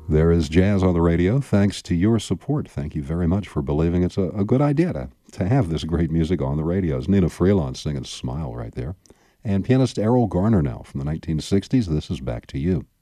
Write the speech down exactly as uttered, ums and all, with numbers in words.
There is jazz on the radio thanks to your support. Thank you very much for believing it's a, a good idea to, to have this great music on the radios. Nina Freelon singing Smile right there. And pianist Errol Garner now from the nineteen sixties. This is Back to You.